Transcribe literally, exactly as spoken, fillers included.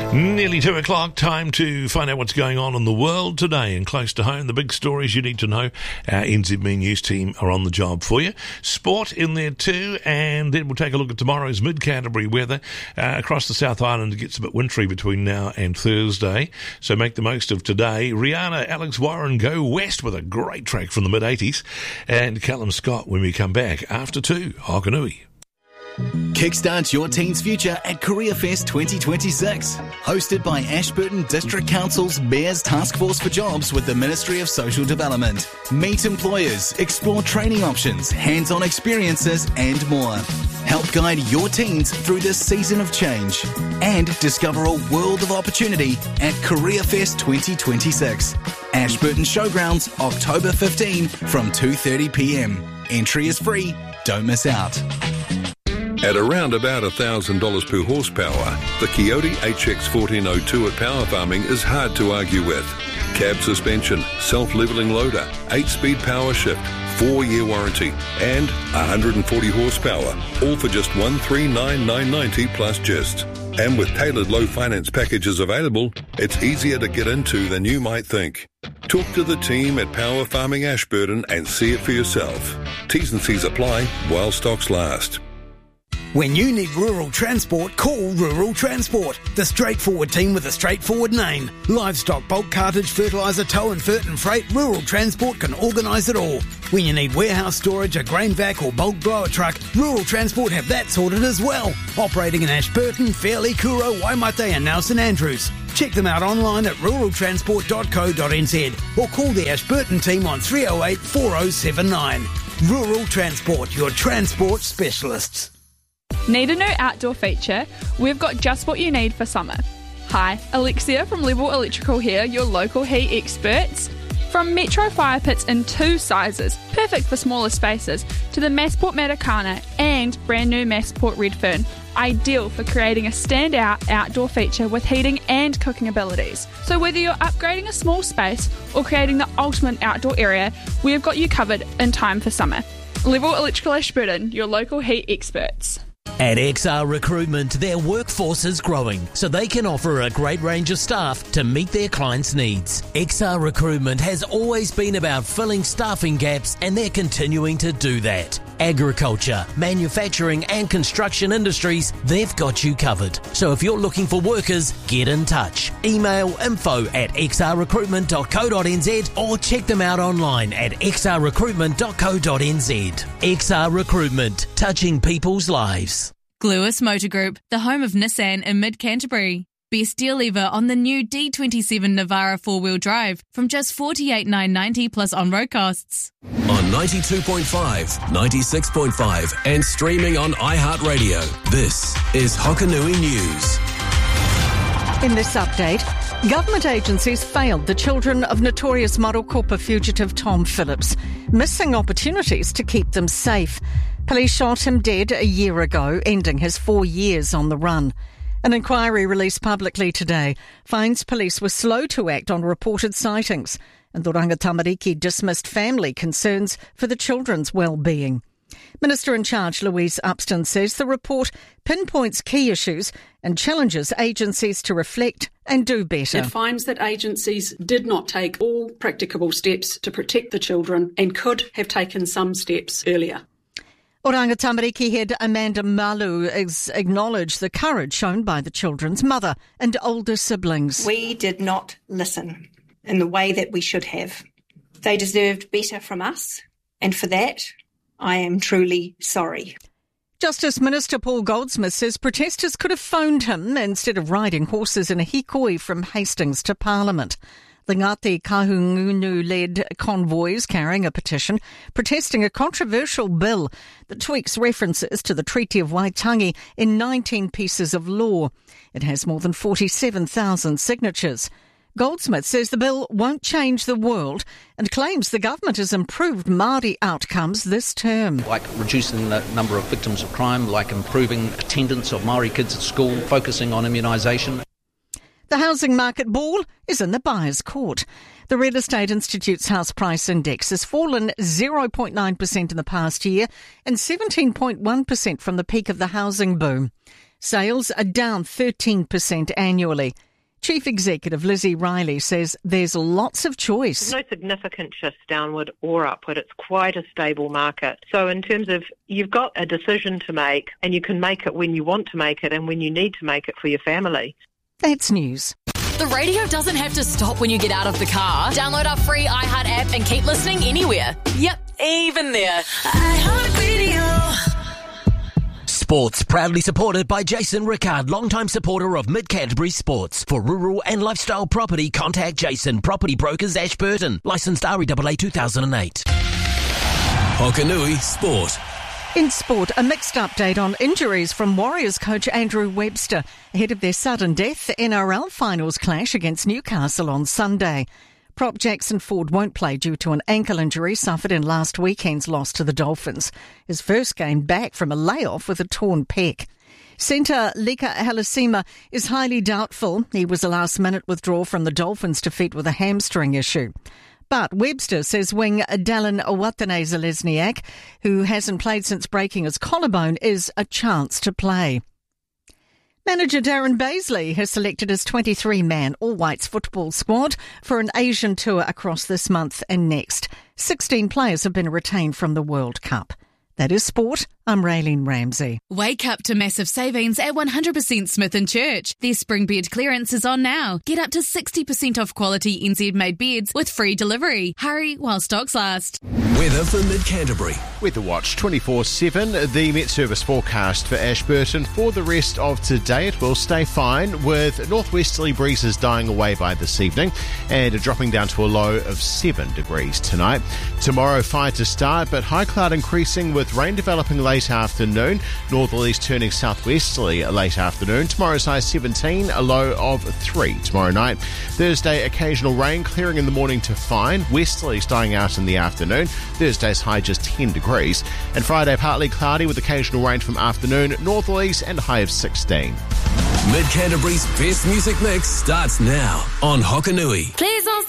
Nearly two o'clock, time to find out what's going on in the world today and close to home. The big stories you need to know. Our N Z B News team are on the job for you. Sport in there too, and then we'll take a look at tomorrow's mid-Canterbury weather. Uh, across the South Island, it gets a bit wintry between now and Thursday, so make the most of today. Rihanna, Alex Warren go west with a great track from the mid-eighties, and Callum Scott when we come back after two. Hokanui. Kickstart your teen's future at Career Fest twenty twenty-six. Hosted by Ashburton District Council's Bears Task Force for Jobs with the Ministry of Social Development. Meet employers, explore training options, hands-on experiences and more. Help guide your teens through this season of change. And discover a world of opportunity at Career Fest twenty twenty-six. Ashburton Showgrounds, October fifteenth from two thirty p.m. Entry is free. Don't miss out. At around about one thousand dollars per horsepower, the Coyote H X fourteen oh two at Power Farming is hard to argue with. Cab suspension, self-leveling loader, eight-speed power shift, four-year warranty, and one hundred forty horsepower, all for just one hundred thirty-nine thousand nine hundred ninety dollars plus gist. And with tailored low finance packages available, it's easier to get into than you might think. Talk to the team at Power Farming Ashburton and see it for yourself. T's and C's apply while stocks last. When you need rural transport, call Rural Transport, the straightforward team with a straightforward name. Livestock, bulk cartage, fertiliser, tow and fert and freight, Rural Transport can organise it all. When you need warehouse storage, a grain vac or bulk blower truck, Rural Transport have that sorted as well. Operating in Ashburton, Fairleigh, Kuro, Waimate and now St Andrews. Check them out online at rural transport dot co dot n z or call the Ashburton team on three oh eight, four oh seven nine. Rural Transport, your transport specialists. Need a new outdoor feature? We've got just what you need for summer. Hi, Alexia from Level Electrical here, your local heat experts. From Metro fire pits in two sizes, perfect for smaller spaces, to the Massport Matakana and brand new Massport Redfern, ideal for creating a standout outdoor feature with heating and cooking abilities. So whether you're upgrading a small space or creating the ultimate outdoor area, we've got you covered in time for summer. Level Electrical Ashburton, your local heat experts. At X R Recruitment, their workforce is growing, so they can offer a great range of staff to meet their clients' needs. X R Recruitment has always been about filling staffing gaps, and they're continuing to do that. Agriculture, manufacturing and construction industries, they've got you covered. So if you're looking for workers, get in touch. Email info at x r recruitment dot co dot n z or check them out online at x r recruitment dot co dot n z. X R Recruitment, touching people's lives. Gluis Motor Group, the home of Nissan in mid-Canterbury. Best deal ever on the new D twenty-seven Navara four-wheel drive from just forty-eight thousand nine hundred ninety dollars plus on-road costs. On ninety-two point five, ninety-six point five and streaming on iHeartRadio, this is Hokanui News. In this update, government agencies failed the children of notorious Marokopa fugitive Tom Phillips, missing opportunities to keep them safe. Police shot him dead a year ago, ending his four years on the run. An inquiry released publicly today finds police were slow to act on reported sightings, and the Rangatamariki dismissed family concerns for the children's well-being. Minister-in-charge Louise Upston says the report pinpoints key issues and challenges agencies to reflect and do better. It finds that agencies did not take all practicable steps to protect the children and could have taken some steps earlier. Oranga-Tamariki head Amanda Malu acknowledged the courage shown by the children's mother and older siblings. We did not listen in the way that we should have. They deserved better from us, and for that, I am truly sorry. Justice Minister Paul Goldsmith says protesters could have phoned him instead of riding horses in a hikoi from Hastings to Parliament. The Ngāti Kahungunu-led convoys carrying a petition protesting a controversial bill that tweaks references to the Treaty of Waitangi in nineteen pieces of law. It has more than forty-seven thousand signatures. Goldsmith says the bill won't change the world and claims the government has improved Māori outcomes this term. Like reducing the number of victims of crime, like improving attendance of Māori kids at school, focusing on immunisation. The housing market ball is in the buyer's court. The Real Estate Institute's house price index has fallen zero point nine percent in the past year and seventeen point one percent from the peak of the housing boom. Sales are down thirteen percent annually. Chief Executive Lizzie Riley says there's lots of choice. There's no significant shifts downward or upward. It's quite a stable market. So in terms of you've got a decision to make, and you can make it when you want to make it and when you need to make it for your family. That's news. The radio doesn't have to stop when you get out of the car. Download our free iHeart app and keep listening anywhere. Yep, even there. iHeart Radio. Sports proudly supported by Jason Rickard, longtime supporter of Mid-Canterbury Sports. For rural and lifestyle property, contact Jason, Property Brokers, Ashburton. Licensed R E A A two thousand eight. Hokanui Sport. In sport, a mixed update on injuries from Warriors coach Andrew Webster ahead of their sudden death N R L finals clash against Newcastle on Sunday. Prop Jackson Ford won't play due to an ankle injury suffered in last weekend's loss to the Dolphins, his first game back from a layoff with a torn pec. Centre Leka Halasima is highly doubtful. He was a last-minute withdrawal from the Dolphins' defeat with a hamstring issue. But Webster says wing Dallin Owatene-Zalesniak, who hasn't played since breaking his collarbone, is a chance to play. Manager Darren Baisley has selected his twenty-three man all-whites football squad for an Asian tour across this month and next. sixteen players have been retained from the World Cup. That is sport. I'm Raylene Ramsey. Wake up to massive savings at one hundred percent Smith and Church. Their spring bed clearance is on now. Get up to sixty percent off quality N Z made beds with free delivery. Hurry while stocks last. Weather for Mid-Canterbury. Weather Watch twenty-four seven, the Met Service forecast for Ashburton. For the rest of today, it will stay fine with northwesterly breezes dying away by this evening and dropping down to a low of seven degrees tonight. Tomorrow, fine to start, but high cloud increasing with rain developing late afternoon. Northerlies turning southwesterly late afternoon. Tomorrow's high seventeen, a low of three tomorrow night. Thursday, occasional rain, clearing in the morning to fine. Westerlies dying out in the afternoon. Thursday's high just ten degrees. And Friday, partly cloudy with occasional rain from afternoon. Northerlies and a high of sixteen. Mid-Canterbury's best music mix starts now on Hokanui. Please don't